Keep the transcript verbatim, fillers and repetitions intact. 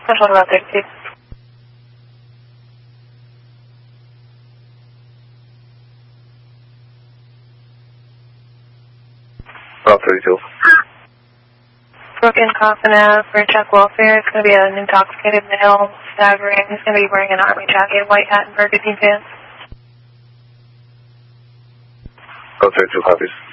Special about thirty-two. About thirty-two. Broken Coffin Ave for check welfare. It's going to be an intoxicated male, staggering. He's going to be wearing an army jacket, white hat, and burgundy pants. About thirty-two copies.